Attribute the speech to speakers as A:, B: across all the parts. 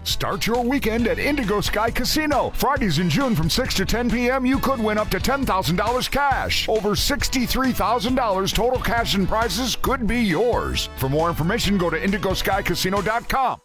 A: Start your weekend at Indigo Sky Casino. Fridays in June from 6 to 10 p.m., you could win up to $10,000 cash. Over $63,000 total cash and prizes could be yours. For more information, go to IndigoSkyCasino.com.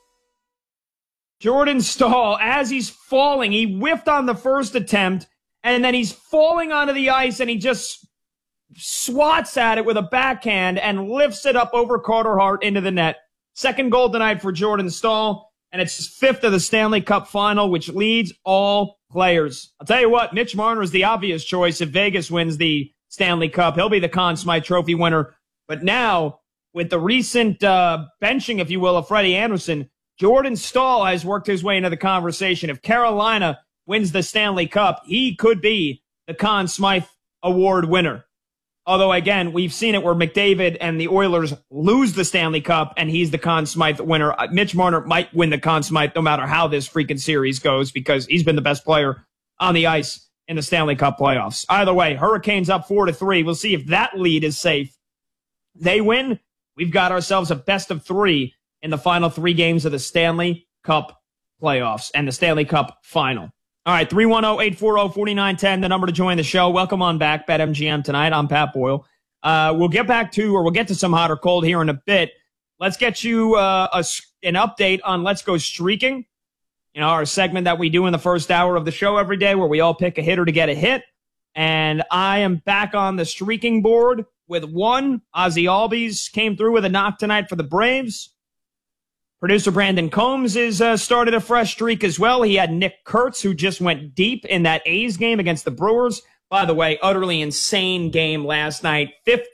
B: Jordan Staal, as he's falling, he whiffed on the first attempt, and then he's falling onto the ice, and he just swats at it with a backhand and lifts it up over Carter Hart into the net. Second goal tonight for Jordan Staal, and it's his fifth of the Stanley Cup final, which leads all players. I'll tell you what, Mitch Marner is the obvious choice if Vegas wins the Stanley Cup. He'll be the Conn Smythe Trophy winner. But now, with the recent benching, if you will, of Freddie Anderson, Jordan Staal has worked his way into the conversation. If Carolina wins the Stanley Cup, he could be the Conn Smythe Award winner. Although, again, we've seen it where McDavid and the Oilers lose the Stanley Cup, and he's the Conn Smythe winner. Mitch Marner might win the Conn Smythe no matter how this freaking series goes because he's been the best player on the ice in the Stanley Cup playoffs. Either way, Hurricanes up 4-3. We'll see if that lead is safe. They win. We've got ourselves a best of three in the final three games of the Stanley Cup playoffs and the Stanley Cup final. All right, 310-840-4910, the number to join the show. Welcome on back, BetMGM tonight. I'm Pat Boyle. We'll get to some hot or cold here in a bit. Let's get you an update on Let's Go Streaking, our segment that we do in the first hour of the show every day where we all pick a hitter to get a hit. And I am back on the streaking board with one. Ozzie Albies came through with a knock tonight for the Braves. Producer Brandon Combs is started a fresh streak as well. He had Nick Kurtz, who just went deep in that A's game against the Brewers. By the way, utterly insane game last night.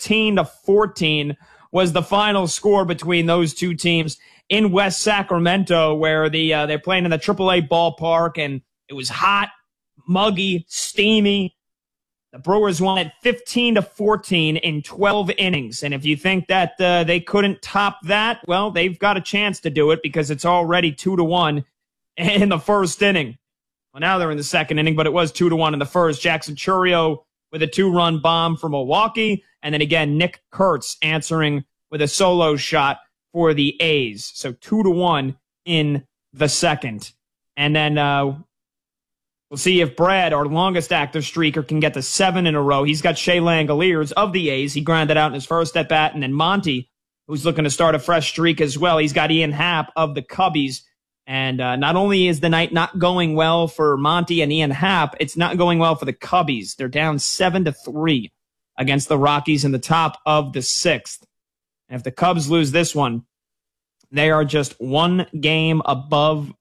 B: 15-14 was the final score between those two teams in West Sacramento, where they're playing in the AAA ballpark, and it was hot, muggy, steamy. The Brewers won at 15-14 in 12 innings. And if you think that they couldn't top that, well, they've got a chance to do it because it's already 2-1 in the first inning. Well, now they're in the second inning, but it was 2-1 in the first. Jackson Chourio with a 2-run bomb for Milwaukee. And then again, Nick Kurtz answering with a solo shot for the A's. So 2-1 in the second. And then we'll see if Brad, our longest active streaker, can get to 7 in a row. He's got Shea Langoliers of the A's. He grounded out in his first at-bat. And then Monty, who's looking to start a fresh streak as well. He's got Ian Happ of the Cubbies. And not only is the night not going well for Monty and Ian Happ, it's not going well for the Cubbies. They're down 7-3 against the Rockies in the top of the sixth. And if the Cubs lose this one, they are just one game above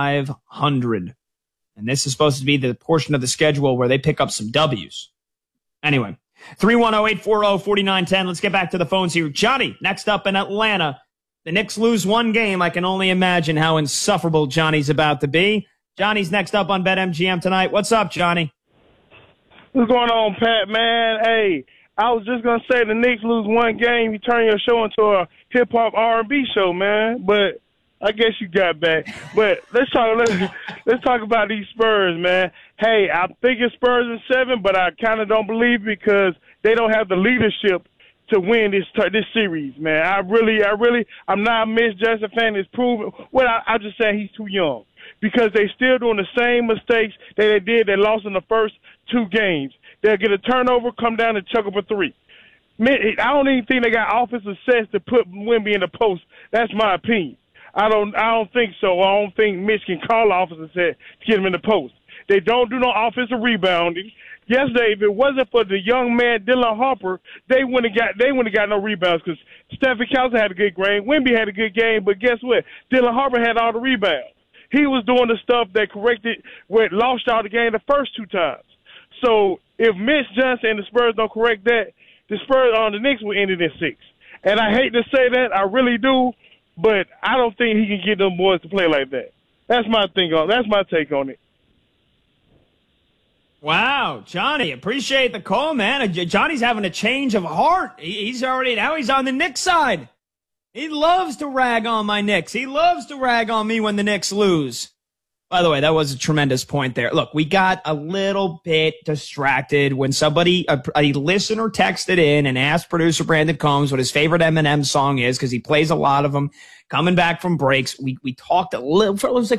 B: 500. And this is supposed to be the portion of the schedule where they pick up some W's. Anyway, 310-840-4910. Let's get back to the phones here. Johnny, next up in Atlanta. The Knicks lose one game. I can only imagine how insufferable Johnny's about to be. Johnny's next up on BetMGM tonight. What's up, Johnny?
C: What's going on, Pat, man? Hey, I was just going to say the Knicks lose one game. You turn your show into a hip-hop R&B show, man. But I guess you got back. But let's talk about these Spurs, man. Hey, I'm thinking Spurs in 7, but I kind of don't believe because they don't have the leadership to win this series, man. I'm not a Mitch Johnson fan. It's proven. Well, I just say he's too young because they still doing the same mistakes that they did. They lost in the first 2 games. They'll get a turnover, come down and chuck up a 3. I don't even think they got offensive sets to put Wemby in the post. That's my opinion. I don't think so. I don't think Mitch can call offensive set to get him in the post. They don't do no offensive rebounding. Yesterday, if it wasn't for the young man Dylan Harper, they wouldn't have got no rebounds because Stephen Cousin had a good game, Wemby had a good game, but guess what? Dylan Harper had all the rebounds. He was doing the stuff that corrected where it lost y'all the game the first 2 times. So if Mitch Johnson and the Spurs don't correct that, the Spurs on the Knicks will end it in 6. And I hate to say that, I really do, but I don't think he can get them boys to play like that. That's my take on it.
B: Wow, Johnny, appreciate the call, man. Johnny's having a change of heart. He's on the Knicks side. He loves to rag on my Knicks. He loves to rag on me when the Knicks lose. By the way, that was a tremendous point there. Look, we got a little bit distracted when a listener texted in and asked producer Brandon Combs what his favorite Eminem song is because he plays a lot of them coming back from breaks. We talked a little, it was like